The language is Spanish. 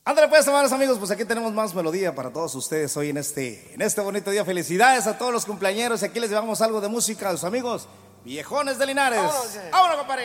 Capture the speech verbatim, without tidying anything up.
Ándale pues, hermanos amigos, pues aquí tenemos más melodía para todos ustedes hoy en este, en este bonito día. Felicidades a todos los cumpleañeros y aquí les llevamos algo de música a los amigos viejones de Linares. Vámonos, eh. ¡Vámonos, compadre!